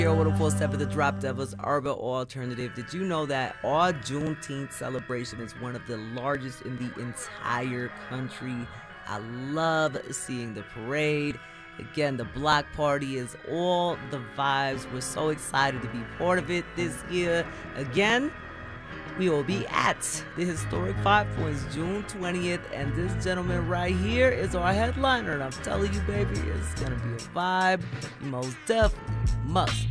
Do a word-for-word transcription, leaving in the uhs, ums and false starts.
Here, one oh four point seven The Drop Devils Urban Alternative. Did you know that our Juneteenth celebration is one of the largest in the entire country? I love seeing the parade. Again, the block party is all the vibes. We're so excited to be part of it this year. Again, we will be at the historic Five Points June twentieth, and this gentleman right here is our headliner, and I'm telling you, baby, it's gonna be a vibe. You most definitely must